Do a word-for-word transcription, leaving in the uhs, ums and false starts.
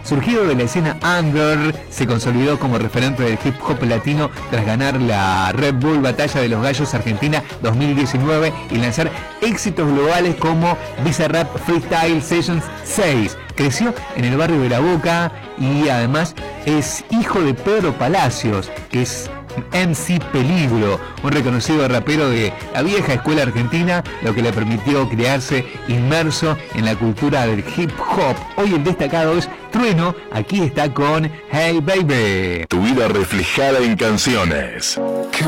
Surgido de la escena under, se consolidó como referente del hip hop latino tras ganar la Red Bull Batalla de los Gallos Argentina dos mil diecinueve y lanzar éxitos globales como Bizarrap Freestyle Sessions seis. Creció en el barrio de La Boca y además es hijo de Pedro Palacios, que es M C Peligro, un reconocido rapero de la vieja escuela argentina, lo que le permitió crearse inmerso en la cultura del hip hop. Hoy el destacado es Trueno, aquí está con Hey Baby. Tu vida reflejada en canciones.